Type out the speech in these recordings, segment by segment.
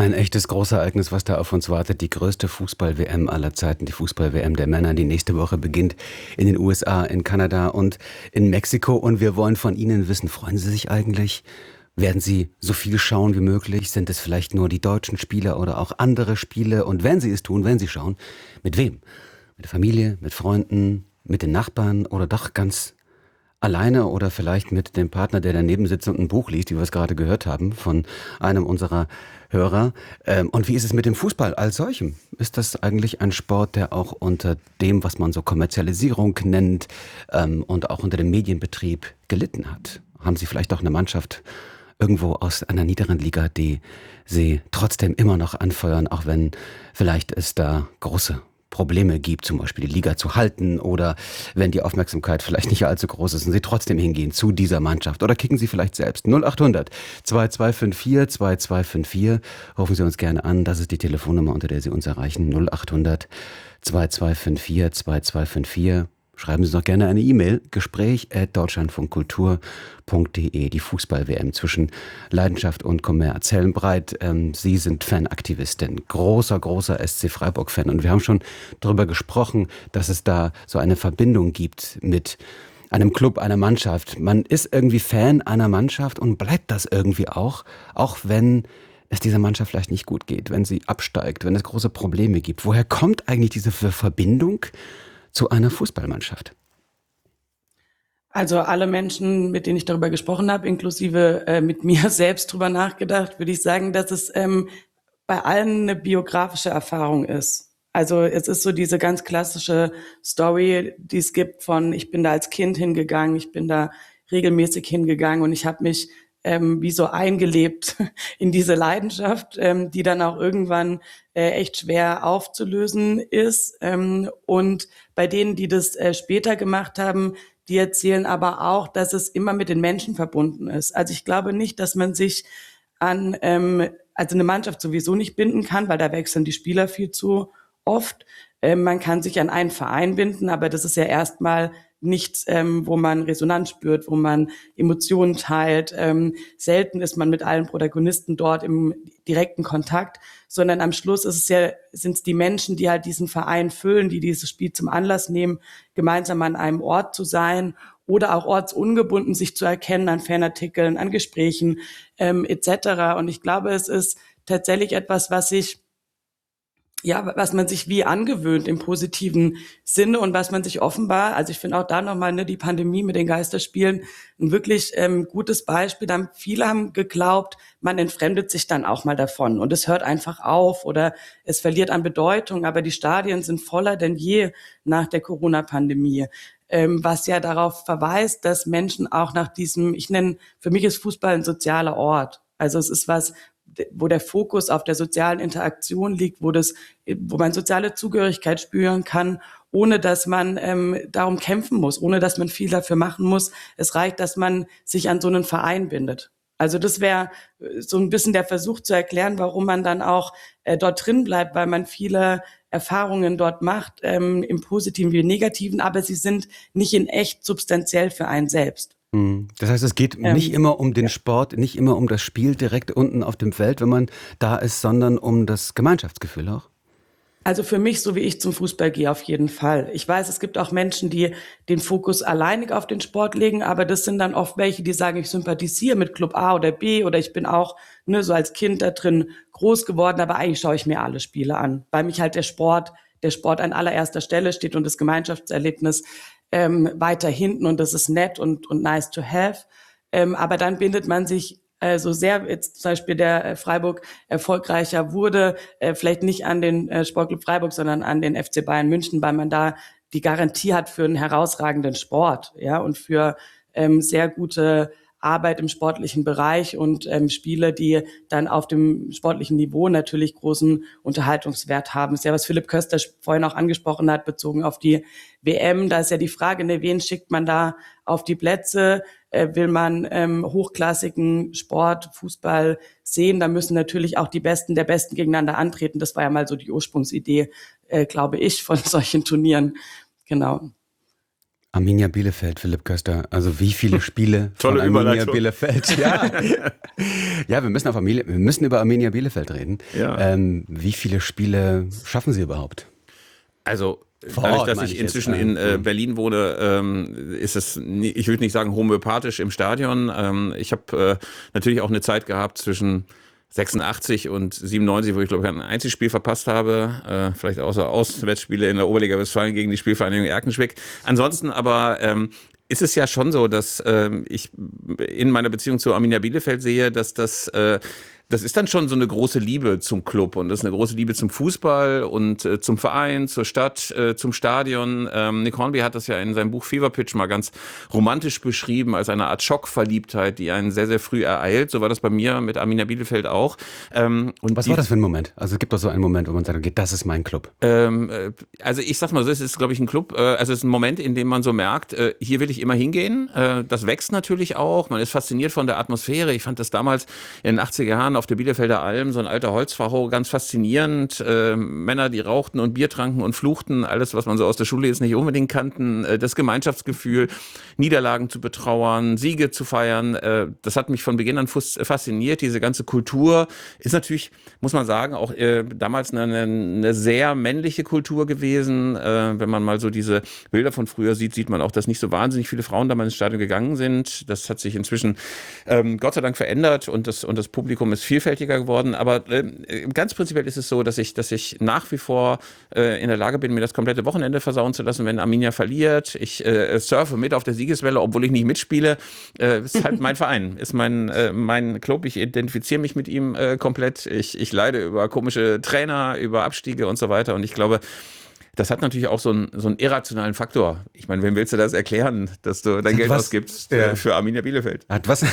Ein echtes Großereignis, was da auf uns wartet. Die größte Fußball-WM aller Zeiten, die Fußball-WM der Männer, die nächste Woche beginnt in den USA, in Kanada und in Mexiko. Und wir wollen von Ihnen wissen, freuen Sie sich eigentlich? Werden Sie so viel schauen wie möglich? Sind es vielleicht nur die deutschen Spieler oder auch andere Spiele? Und wenn Sie es tun, wenn Sie schauen, mit wem? Mit der Familie, mit Freunden, mit den Nachbarn oder doch ganz alleine oder vielleicht mit dem Partner, der daneben sitzt und ein Buch liest, wie wir es gerade gehört haben von einem unserer Hörer. Und wie ist es mit dem Fußball als solchem? Ist das eigentlich ein Sport, der auch unter dem, was man so Kommerzialisierung nennt, und auch unter dem Medienbetrieb gelitten hat? Haben Sie vielleicht auch eine Mannschaft irgendwo aus einer niederen Liga, die Sie trotzdem immer noch anfeuern, auch wenn vielleicht es da große Probleme gibt, zum Beispiel die Liga zu halten oder wenn die Aufmerksamkeit vielleicht nicht allzu groß ist und Sie trotzdem hingehen zu dieser Mannschaft oder kicken Sie vielleicht selbst. 0800 2254 2254. Rufen Sie uns gerne an. Das ist die Telefonnummer, unter der Sie uns erreichen. 0800 2254 2254. Schreiben Sie doch gerne eine E-Mail, gespräch@deutschlandfunkkultur.de. Die Fußball-WM zwischen Leidenschaft und Kommerz. Helen Breit, Sie sind Fanaktivistin, großer SC Freiburg-Fan. Und wir haben schon darüber gesprochen, dass es da so eine Verbindung gibt mit einem Club, einer Mannschaft. Man ist irgendwie Fan einer Mannschaft und bleibt das irgendwie auch wenn es dieser Mannschaft vielleicht nicht gut geht, wenn sie absteigt, wenn es große Probleme gibt. Woher kommt eigentlich diese Verbindung zu einer Fußballmannschaft? Also alle Menschen, mit denen ich darüber gesprochen habe, inklusive mit mir selbst drüber nachgedacht, würde ich sagen, dass es bei allen eine biografische Erfahrung ist. Also es ist so diese ganz klassische Story, die es gibt von, ich bin da als Kind hingegangen, ich bin da regelmäßig hingegangen und ich habe mich wie so eingelebt in diese Leidenschaft, die dann auch irgendwann echt schwer aufzulösen ist. Und bei denen, die das später gemacht haben, die erzählen aber auch, dass es immer mit den Menschen verbunden ist. Also ich glaube nicht, dass man sich an also eine Mannschaft sowieso nicht binden kann, weil da wechseln die Spieler viel zu oft. Man kann sich an einen Verein binden, aber das ist ja erstmal nichts, wo man Resonanz spürt, wo man Emotionen teilt. Selten ist man mit allen Protagonisten dort im direkten Kontakt, sondern am Schluss sind es die Menschen, die halt diesen Verein füllen, die dieses Spiel zum Anlass nehmen, gemeinsam an einem Ort zu sein oder auch ortsungebunden sich zu erkennen an Fanartikeln, an Gesprächen etc. Und ich glaube, es ist tatsächlich etwas, was man sich wie angewöhnt im positiven Sinne und was man sich offenbar, also ich finde auch da nochmal die Pandemie mit den Geisterspielen ein wirklich gutes Beispiel. Viele haben geglaubt, man entfremdet sich dann auch mal davon und es hört einfach auf oder es verliert an Bedeutung, aber die Stadien sind voller denn je nach der Corona-Pandemie. Was ja darauf verweist, dass Menschen auch nach für mich ist Fußball ein sozialer Ort. Also es ist was, wo der Fokus auf der sozialen Interaktion liegt, wo man soziale Zugehörigkeit spüren kann, ohne dass man darum kämpfen muss, ohne dass man viel dafür machen muss. Es reicht, dass man sich an so einen Verein bindet. Also das wäre so ein bisschen der Versuch zu erklären, warum man dann auch dort drin bleibt, weil man viele Erfahrungen dort macht, im Positiven wie im Negativen, aber sie sind nicht in echt substanziell für einen selbst. Das heißt, es geht nicht immer um den Sport, nicht immer um das Spiel direkt unten auf dem Feld, wenn man da ist, sondern um das Gemeinschaftsgefühl auch? Also für mich, so wie ich zum Fußball gehe, auf jeden Fall. Ich weiß, es gibt auch Menschen, die den Fokus alleinig auf den Sport legen, aber das sind dann oft welche, die sagen, ich sympathisiere mit Club A oder B oder ich bin auch so als Kind da drin groß geworden, aber eigentlich schaue ich mir alle Spiele an, weil mich halt der Sport an allererster Stelle steht und das Gemeinschaftserlebnis weiter hinten und das ist nett und nice to have. Aber dann bindet man sich so sehr jetzt zum Beispiel der Freiburg erfolgreicher wurde, vielleicht nicht an den Sportclub Freiburg, sondern an den FC Bayern München, weil man da die Garantie hat für einen herausragenden Sport, ja, und für sehr gute Arbeit im sportlichen Bereich und Spiele, die dann auf dem sportlichen Niveau natürlich großen Unterhaltungswert haben. Das ist ja, was Philipp Köster vorhin auch angesprochen hat, bezogen auf die WM. Da ist ja die Frage, wen schickt man da auf die Plätze? Will man hochklassigen Sport, Fußball sehen, da müssen natürlich auch die Besten der Besten gegeneinander antreten. Das war ja mal so die Ursprungsidee, glaube ich, von solchen Turnieren. Genau. Arminia Bielefeld, Philipp Köster. Also wie viele Spiele von Tolle Arminia Überleitung. Bielefeld? Ja, ja, wir müssen über Arminia Bielefeld reden. Ja. Wie viele Spiele schaffen Sie überhaupt? Also Vor dadurch, Ort, dass meine ich ich jetzt, inzwischen in Berlin wohne, ist es, ich würde nicht sagen homöopathisch im Stadion. Ich habe natürlich auch eine Zeit gehabt zwischen 86 und 97, wo ich glaube ich ein Einzelspiel verpasst habe, vielleicht außer Auswärtsspiele in der Oberliga Westfalen gegen die Spielvereinigung Erkenschwick. Ansonsten aber ist es ja schon so, dass ich in meiner Beziehung zu Arminia Bielefeld sehe, dass das ist dann schon so eine große Liebe zum Club und das ist eine große Liebe zum Fußball und zum Verein, zur Stadt, zum Stadion. Nick Hornby hat das ja in seinem Buch Fever Pitch mal ganz romantisch beschrieben als eine Art Schockverliebtheit, die einen sehr, sehr früh ereilt. So war das bei mir mit Arminia Bielefeld auch. Und was war das für ein Moment? Also es gibt doch so einen Moment, wo man sagt, okay, das ist mein Club. Also ich sag mal so, es ist, glaube ich, ein Club, also es ist ein Moment, in dem man so merkt, hier will ich immer hingehen. Das wächst natürlich auch. Man ist fasziniert von der Atmosphäre. Ich fand das damals in den 80er Jahren auf der Bielefelder Alm, so ein alter Holzpfarrhof, ganz faszinierend. Männer, die rauchten und Bier tranken und fluchten, alles, was man so aus der Schule jetzt nicht unbedingt kannten. Das Gemeinschaftsgefühl, Niederlagen zu betrauern, Siege zu feiern, das hat mich von Beginn an fasziniert. Diese ganze Kultur ist natürlich, muss man sagen, auch damals eine sehr männliche Kultur gewesen. Wenn man mal so diese Bilder von früher sieht, sieht man auch, dass nicht so wahnsinnig viele Frauen damals ins Stadion gegangen sind. Das hat sich inzwischen Gott sei Dank verändert und das Publikum ist vielfältiger geworden. Aber ganz prinzipiell ist es so, dass ich nach wie vor in der Lage bin, mir das komplette Wochenende versauen zu lassen, wenn Arminia verliert. Ich surfe mit auf der Siegeswelle, obwohl ich nicht mitspiele. Ist halt mein Verein, ist mein Club. Ich identifiziere mich mit ihm komplett. Ich leide über komische Trainer, über Abstiege und so weiter. Und ich glaube, das hat natürlich auch so einen irrationalen Faktor. Ich meine, wem willst du das erklären, dass du dein Geld ausgibst für Arminia Bielefeld?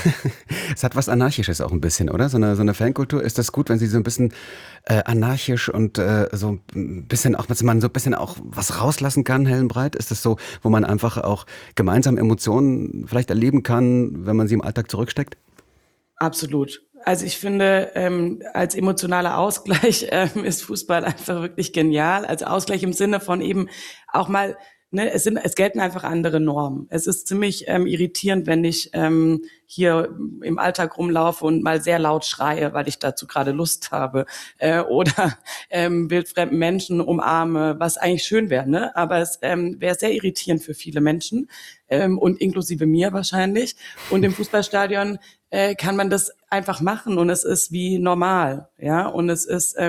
Es hat was Anarchisches auch ein bisschen, oder? So eine Fankultur. Ist das gut, wenn sie so ein bisschen anarchisch und so ein bisschen auch, dass man so ein bisschen auch was rauslassen kann, hell und breit? Ist das so, wo man einfach auch gemeinsam Emotionen vielleicht erleben kann, wenn man sie im Alltag zurücksteckt? Absolut. Also ich finde, als emotionaler Ausgleich ist Fußball einfach wirklich genial. Also Ausgleich im Sinne von eben auch mal, ne, es gelten einfach andere Normen. Es ist ziemlich irritierend, wenn ich hier im Alltag rumlaufe und mal sehr laut schreie, weil ich dazu gerade Lust habe, oder wildfremden Menschen umarme, was eigentlich schön wäre, ne? Aber es wäre sehr irritierend für viele Menschen und inklusive mir wahrscheinlich. Und im Fußballstadion kann man das einfach machen und es ist wie normal, ja, und es ist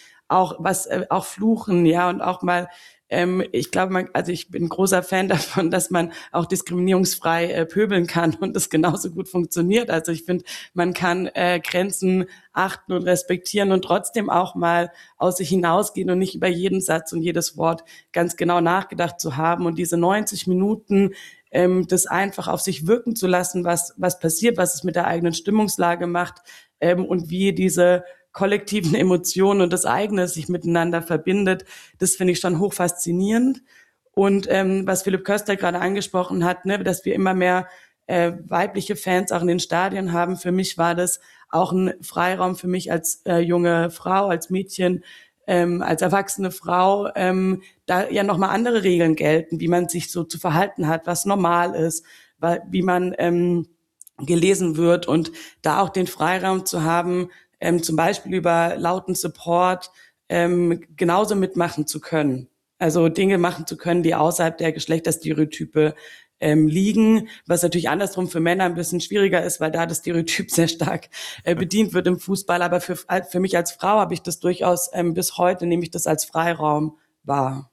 auch Fluchen, ja, und auch mal ich glaube, also ich bin großer Fan davon, dass man auch diskriminierungsfrei pöbeln kann und das genauso gut funktioniert. Also ich finde, man kann Grenzen achten und respektieren und trotzdem auch mal aus sich hinausgehen und nicht über jeden Satz und jedes Wort ganz genau nachgedacht zu haben und diese 90 Minuten das einfach auf sich wirken zu lassen, was passiert, was es mit der eigenen Stimmungslage macht und wie diese kollektiven Emotionen und das eigene sich miteinander verbindet, das finde ich schon hoch faszinierend. Und was Philipp Köster gerade angesprochen hat, ne, dass wir immer mehr weibliche Fans auch in den Stadien haben, für mich war das auch ein Freiraum für mich als junge Frau, als Mädchen, als erwachsene Frau, da ja nochmal andere Regeln gelten, wie man sich so zu verhalten hat, was normal ist, wie man gelesen wird und da auch den Freiraum zu haben, zum Beispiel über lauten Support genauso mitmachen zu können. Also Dinge machen zu können, die außerhalb der Geschlechterstereotype liegen, was natürlich andersrum für Männer ein bisschen schwieriger ist, weil da das Stereotyp sehr stark bedient wird im Fußball. Aber für mich als Frau habe ich das durchaus bis heute, nehme ich das als Freiraum wahr.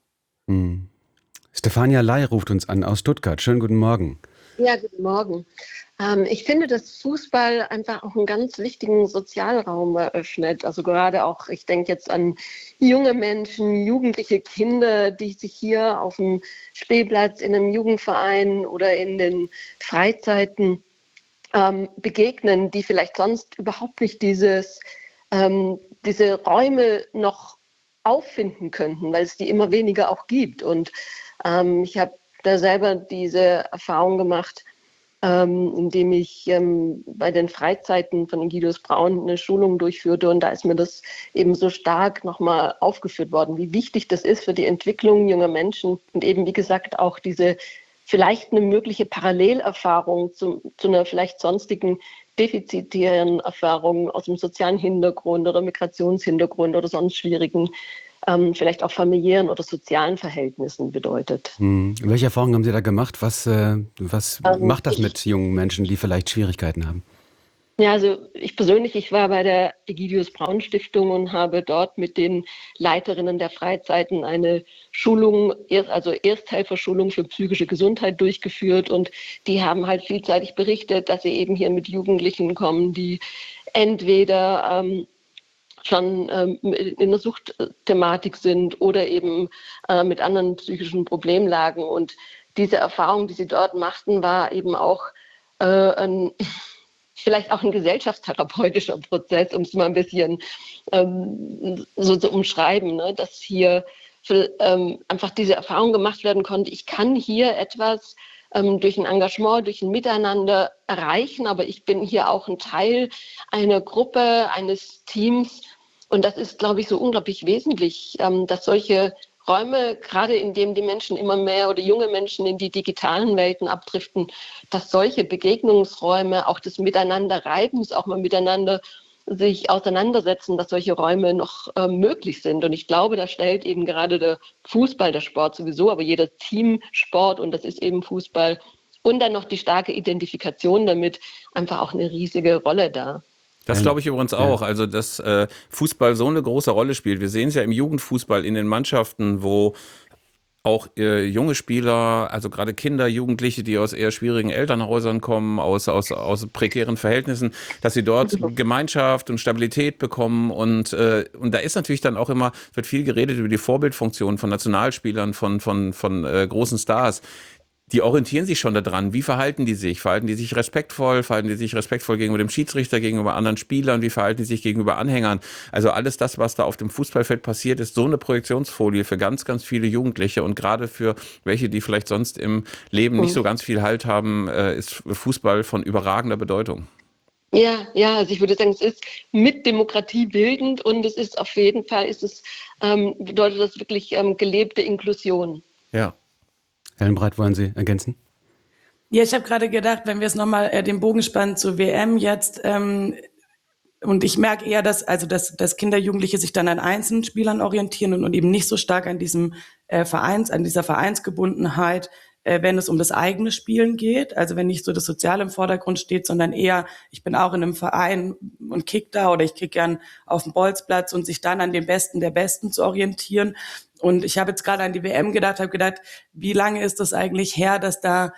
Stefania Ley ruft uns an aus Stuttgart. Schönen guten Morgen. Ja, guten Morgen. Ich finde, dass Fußball einfach auch einen ganz wichtigen Sozialraum eröffnet. Also gerade auch, ich denke jetzt an junge Menschen, jugendliche Kinder, die sich hier auf dem Spielplatz in einem Jugendverein oder in den Freizeiten begegnen, die vielleicht sonst überhaupt nicht diese Räume noch auffinden könnten, weil es die immer weniger auch gibt. Und ich habe da selber diese Erfahrung gemacht, indem ich bei den Freizeiten von Egidius Braun eine Schulung durchführte und da ist mir das eben so stark nochmal aufgeführt worden, wie wichtig das ist für die Entwicklung junger Menschen und eben wie gesagt auch diese vielleicht eine mögliche Parallelerfahrung zu einer vielleicht sonstigen defizitären Erfahrung aus dem sozialen Hintergrund oder Migrationshintergrund oder sonst schwierigen, vielleicht auch familiären oder sozialen Verhältnissen bedeutet. Welche Erfahrungen haben Sie da gemacht? Was macht das mit jungen Menschen, die vielleicht Schwierigkeiten haben? Ja, also ich persönlich, ich war bei der Egidius Braun Stiftung und habe dort mit den Leiterinnen der Freizeiten eine Schulung, also Ersthelferschulung für psychische Gesundheit durchgeführt, und die haben halt vielseitig berichtet, dass sie eben hier mit Jugendlichen kommen, die entweder schon in der Suchtthematik sind oder eben mit anderen psychischen Problemlagen, und diese Erfahrung, die sie dort machten, war eben auch vielleicht auch ein gesellschaftstherapeutischer Prozess, um es mal ein bisschen so zu umschreiben, ne? Dass hier einfach diese Erfahrung gemacht werden konnte. Ich kann hier etwas durch ein Engagement, durch ein Miteinander erreichen, aber ich bin hier auch ein Teil einer Gruppe, eines Teams. Und das ist, glaube ich, so unglaublich wesentlich, dass solche Räume, gerade in denen die Menschen immer mehr oder junge Menschen in die digitalen Welten abdriften, dass solche Begegnungsräume, auch des Miteinanderreibens, auch mal miteinander sich auseinandersetzen, dass solche Räume noch möglich sind. Und ich glaube, da stellt eben gerade der Fußball, der Sport sowieso, aber jeder Teamsport, und das ist eben Fußball, und dann noch die starke Identifikation damit, einfach auch eine riesige Rolle dar. Das glaube ich übrigens auch. Also, dass Fußball so eine große Rolle spielt. Wir sehen es ja im Jugendfußball in den Mannschaften, wo auch junge Spieler, also gerade Kinder, Jugendliche, die aus eher schwierigen Elternhäusern kommen, aus prekären Verhältnissen, dass sie dort Gemeinschaft und Stabilität bekommen. Und da ist natürlich dann auch immer, wird viel geredet über die Vorbildfunktion von Nationalspielern, von großen Stars. Die orientieren sich schon daran. Wie verhalten die sich? Verhalten die sich respektvoll? Verhalten die sich respektvoll gegenüber dem Schiedsrichter, gegenüber anderen Spielern? Wie verhalten die sich gegenüber Anhängern? Also alles das, was da auf dem Fußballfeld passiert, ist so eine Projektionsfolie für ganz, ganz viele Jugendliche, und gerade für welche, die vielleicht sonst im Leben nicht so ganz viel Halt haben, ist Fußball von überragender Bedeutung. Ja, also ich würde sagen, es ist mit Demokratie bildend, und es ist auf jeden Fall, bedeutet das wirklich gelebte Inklusion. Ja. Helen Breit, wollen Sie ergänzen? Ja, ich habe gerade gedacht, wenn wir es nochmal den Bogen spannen zur WM jetzt, und ich merke eher, dass Kinder, Jugendliche sich dann an einzelnen Spielern orientieren und eben nicht so stark an diesem an dieser Vereinsgebundenheit, wenn es um das eigene Spielen geht. Also wenn nicht so das Soziale im Vordergrund steht, sondern eher, ich bin auch in einem Verein und kick da, oder ich kick gern auf dem Bolzplatz, und sich dann an den Besten der Besten zu orientieren. Und ich habe jetzt gerade an die WM gedacht, habe gedacht, wie lange ist das eigentlich her, dass da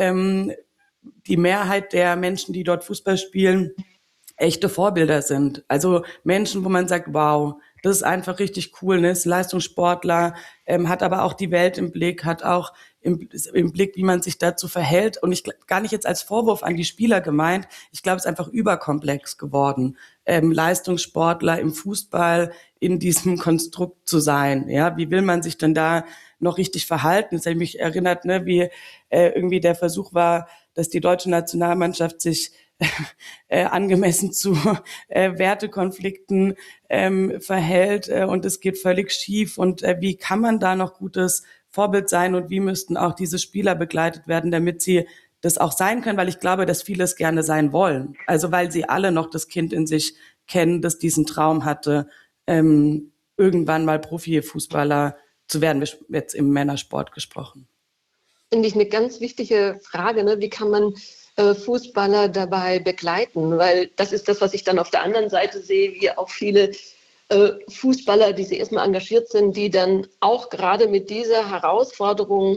die Mehrheit der Menschen, die dort Fußball spielen, echte Vorbilder sind. Also Menschen, wo man sagt, wow, das ist einfach richtig cool, ne? Ist Leistungssportler, hat aber auch die Welt im Blick, hat auch im Blick, wie man sich dazu verhält. Und ich gar nicht jetzt als Vorwurf an die Spieler gemeint. Ich glaube, es ist einfach überkomplex geworden, Leistungssportler im Fußball in diesem Konstrukt zu sein. Ja, wie will man sich denn da noch richtig verhalten? Das hat mich erinnert, ne, wie irgendwie der Versuch war, dass die deutsche Nationalmannschaft sich angemessen zu Wertekonflikten verhält, und es geht völlig schief. Und wie kann man da noch gutes Vorbild sein, und wie müssten auch diese Spieler begleitet werden, damit sie das auch sein können? Weil ich glaube, dass viele es gerne sein wollen. Also weil sie alle noch das Kind in sich kennen, das diesen Traum hatte, irgendwann mal Profifußballer zu werden. Wir haben jetzt im Männersport gesprochen. Finde ich eine ganz wichtige Frage, ne? Wie kann man Fußballer dabei begleiten? Weil das ist das, was ich dann auf der anderen Seite sehe, wie auch viele Fußballer, die sie erstmal engagiert sind, die dann auch gerade mit dieser Herausforderung,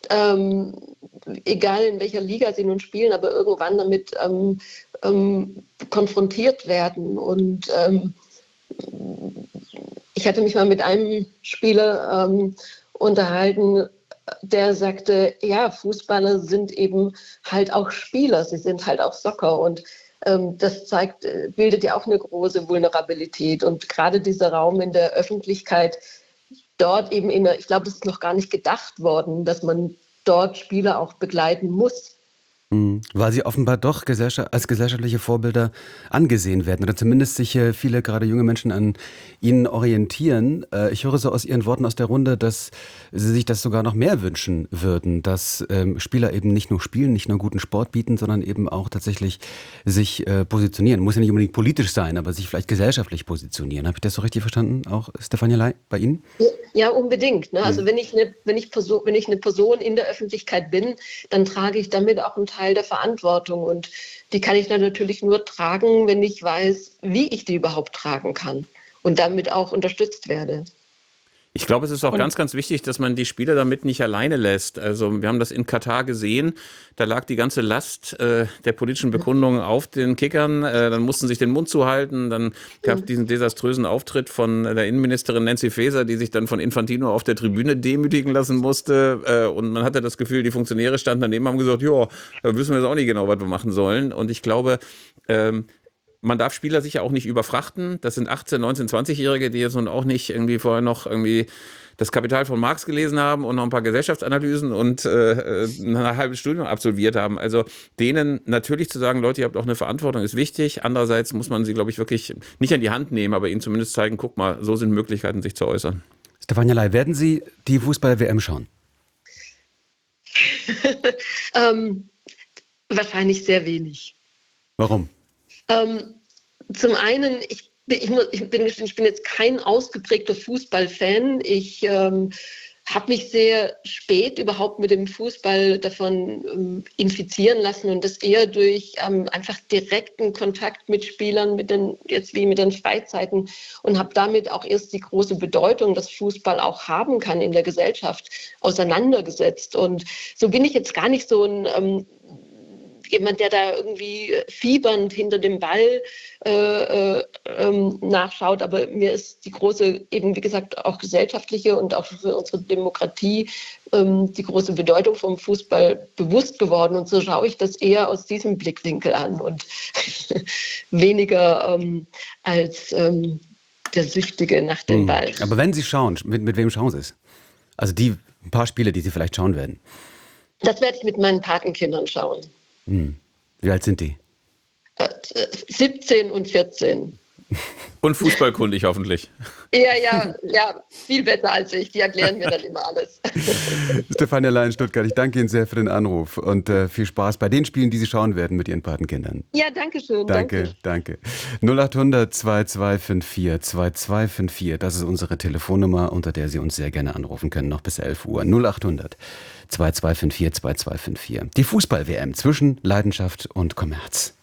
egal in welcher Liga sie nun spielen, aber irgendwann damit konfrontiert werden. Und ich hatte mich mal mit einem Spieler unterhalten, der sagte, ja, Fußballer sind eben halt auch Spieler, sie sind halt auch Soccer, und das bildet ja auch eine große Vulnerabilität, und gerade dieser Raum in der Öffentlichkeit, dort eben ich glaube, das ist noch gar nicht gedacht worden, dass man dort Spieler auch begleiten muss, Weil sie offenbar doch als gesellschaftliche Vorbilder angesehen werden oder zumindest sich viele, gerade junge Menschen, an ihnen orientieren. Ich höre so aus Ihren Worten aus der Runde, dass Sie sich das sogar noch mehr wünschen würden, dass Spieler eben nicht nur spielen, nicht nur guten Sport bieten, sondern eben auch tatsächlich sich positionieren. Muss ja nicht unbedingt politisch sein, aber sich vielleicht gesellschaftlich positionieren. Habe ich das so richtig verstanden, auch Stefania Ley, bei Ihnen? Ja, unbedingt. Ne? Also wenn ich eine Person in der Öffentlichkeit bin, dann trage ich damit auch einen Teil der Verantwortung. Und die kann ich dann natürlich nur tragen, wenn ich weiß, wie ich die überhaupt tragen kann und damit auch unterstützt werde. Ich glaube, es ist auch ganz, ganz wichtig, dass man die Spieler damit nicht alleine lässt. Also wir haben das in Katar gesehen, da lag die ganze Last der politischen Bekundungen auf den Kickern. Dann mussten sie sich den Mund zuhalten. Dann gab es diesen desaströsen Auftritt von der Innenministerin Nancy Faeser, die sich dann von Infantino auf der Tribüne demütigen lassen musste. Und man hatte das Gefühl, die Funktionäre standen daneben und haben gesagt, ja, da wissen wir jetzt auch nicht genau, was wir machen sollen. Und ich glaube, man darf Spieler sicher auch nicht überfrachten. Das sind 18-, 19-, 20-Jährige, die jetzt nun auch nicht irgendwie vorher noch irgendwie das Kapital von Marx gelesen haben und noch ein paar Gesellschaftsanalysen und ein halbes Studium absolviert haben. Also denen natürlich zu sagen, Leute, ihr habt auch eine Verantwortung, ist wichtig. Andererseits muss man sie, glaube ich, wirklich nicht an die Hand nehmen, aber ihnen zumindest zeigen, guck mal, so sind Möglichkeiten, sich zu äußern. Stefania Ley, werden Sie die Fußball-WM schauen? Wahrscheinlich sehr wenig. Warum? Zum einen, ich bin jetzt kein ausgeprägter Fußballfan. Ich habe mich sehr spät überhaupt mit dem Fußball davon infizieren lassen und das eher durch einfach direkten Kontakt mit Spielern, mit den Freizeiten und habe damit auch erst die große Bedeutung, dass Fußball auch haben kann in der Gesellschaft, auseinandergesetzt. Und so bin ich jetzt gar nicht so ein jemand, der da irgendwie fiebernd hinter dem Ball nachschaut. Aber mir ist die große, eben wie gesagt, auch gesellschaftliche und auch für unsere Demokratie die große Bedeutung vom Fußball bewusst geworden. Und so schaue ich das eher aus diesem Blickwinkel an und weniger als der Süchtige nach dem Ball. Aber wenn Sie schauen, mit wem schauen Sie es? Also ein paar Spiele, die Sie vielleicht schauen werden. Das werde ich mit meinen Patenkindern schauen. Wie alt sind die? 17 und 14. Und fußballkundig hoffentlich. Ja, viel besser als ich. Die erklären mir dann immer alles. Stefania Ley in Stuttgart, ich danke Ihnen sehr für den Anruf und viel Spaß bei den Spielen, die Sie schauen werden mit Ihren Patenkindern. Ja, danke schön. Danke. 0800 2254 2254, das ist unsere Telefonnummer, unter der Sie uns sehr gerne anrufen können, noch bis 11 Uhr. 0800 2254 2254. Die Fußball-WM zwischen Leidenschaft und Kommerz.